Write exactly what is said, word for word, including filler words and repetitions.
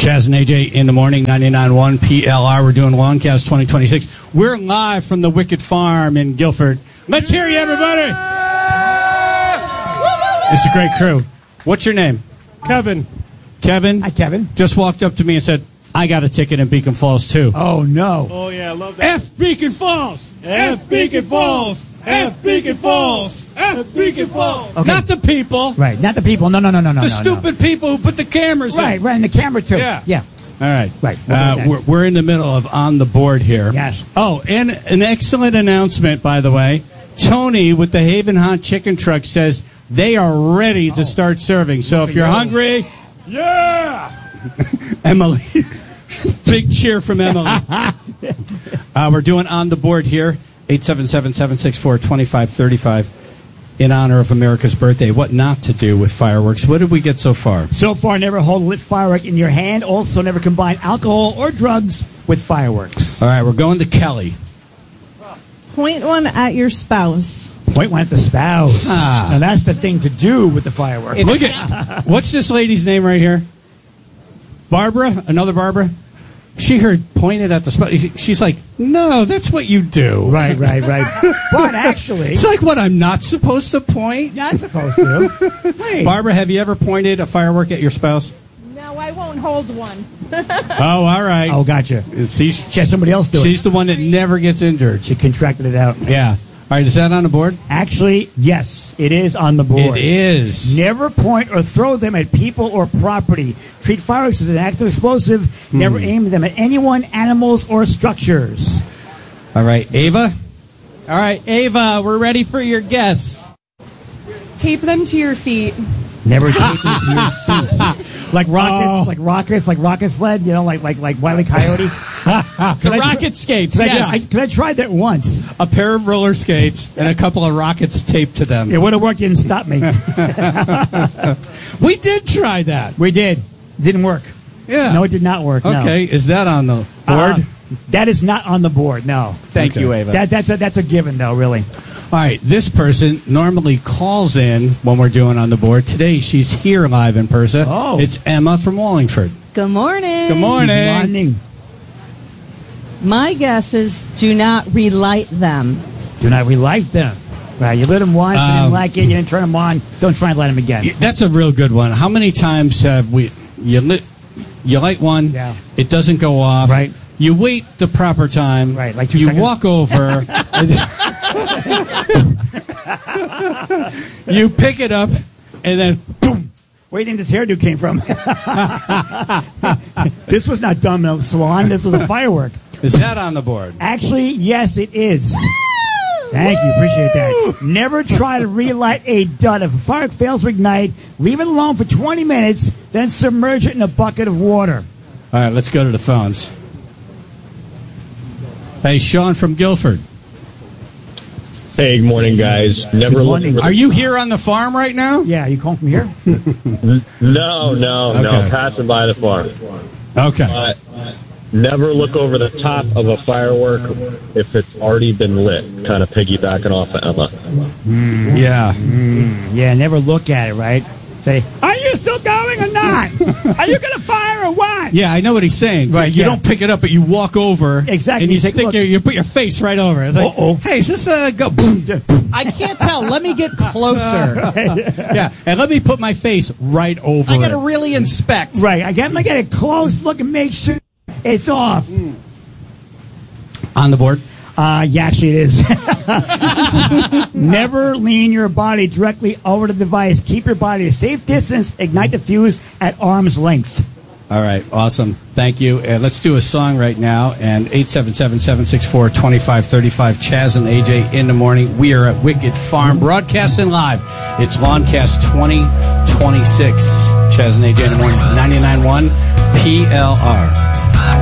Chaz and A J in the morning, ninety-nine point one P L R. We're doing Longcast twenty twenty-six. We're live from the Wicked Farm in Guilford. Let's hear you, everybody. It's a great crew. What's your name? Kevin. Kevin? Hi, Kevin. Just walked up to me and said, I got a ticket in Beacon Falls, too. Oh, no. Oh, yeah, I love that. F Beacon Falls! F Beacon Falls! F Beacon Falls! F Beacon Falls! Okay. Not the people. Right, not the people. No, no, no, no, no. The no, stupid people who put the cameras no. Right, in. right, and the camera, too. Yeah. Yeah. All right. Right. Uh, we're, we're in the middle of On the Board here. Yes. Oh, and an excellent announcement, by the way. Tony with the Haven Hot Chicken Truck says they are ready to start serving. So if you're hungry, Yeah! Emily. Big cheer from Emily. Uh, we're doing On the Board here, eight seven seven, seven six four, two five three five, in honor of America's birthday. What not to do with fireworks. What did we get so far? So far, never hold a lit firework in your hand. Also, never combine alcohol or drugs with fireworks. All right, we're going to Kelly. Point one at your spouse. Point one at the spouse. Ah. Now, that's the thing to do with the fireworks. Look at, what's this lady's name right here? Barbara? Another Barbara? She heard pointed at the spouse. She's like, no, that's what you do. Right, right, right. But actually, It's like what, I'm not supposed to point? not supposed to. Hey. Barbara, have you ever pointed a firework at your spouse? No, I won't hold one. Oh, all right. Oh, gotcha. She's, She had somebody else do it. she's the one that never gets injured. She contracted it out. Yeah. All right, is that on the board? Actually, yes, it is on the board. It is. Never point or throw them at people or property. Treat fireworks as an active explosive. Hmm. Never aim them at anyone, animals, or structures. All right, Ava? All right, Ava, we're ready for your guess. Tape them to your feet. Never tape them to your feet. Like rockets, Oh. like rockets, like rocket sled, you know, like like like Wile E. Coyote. The rocket skates, Cause I, yes. I, 'cause I tried that once. A pair of roller skates and a couple of rockets taped to them. It would have worked. Didn't stop me. We did try that. We did. Didn't work. Yeah. No, it did not work. no. Okay, is that on the board? Uh, that is not on the board. No. Thank Okay. you, Ava. That that's a that's a given though. Really. All right, this person normally calls in when we're doing On the Board. Today, she's here live in person. Oh. It's Emma from Wallingford. Good morning. Good morning. Good morning. My guess is do not relight them. Do not relight them. Right. You lit them once, you Um, didn't like it, you didn't turn them on. Don't try and light them again. Y- That's a real good one. How many times have we, you lit, you light one, Yeah. it doesn't go off. Right. You wait the proper time. Right, like two You seconds. walk over. You pick it up, and then boom. Where do you think this hairdo came from? This was not done in a salon. This was a firework. Is that on the board? Actually, yes, it is. Thank you. Appreciate that. Never try to relight a dud. If a firework fails to ignite, leave it alone for twenty minutes, then submerge it in a bucket of water. All right, let's go to the phones. Hey, Sean from Guilford. Hey, good morning, guys. Never Good morning. look Are you here on the farm right now? Yeah, you calling from here? No, no, Okay. no. Passing by the farm. Okay. But never look over the top of a firework if it's already been lit. Kind of piggybacking off of Emma. Yeah. Yeah, never look at it, right? Say, are you still going or not? Are you going to fire or what? Yeah, I know what he's saying. Right, You yeah. don't pick it up, but you walk over. Exactly. And you, You take a stick look. your, you put your face right over it. It's like, Uh-oh. hey, is this a go? Boom. I can't tell. Let me get closer. Yeah, and let me put my face right over I got to it. really inspect. Right, I got to get a close look and make sure it's off. On the board. Uh, yeah, actually it is. Never lean your body directly over the device. Keep your body a safe distance. Ignite the fuse at arm's length. All right, awesome. Thank you. Uh, let's do a song right now. And eight seven seven, seven six four, two five three five, Chaz and A J in the morning. We are at Wicked Farm, broadcasting live. It's Lawncast twenty twenty-six. Chaz and A J in the morning, ninety-nine point one P L R.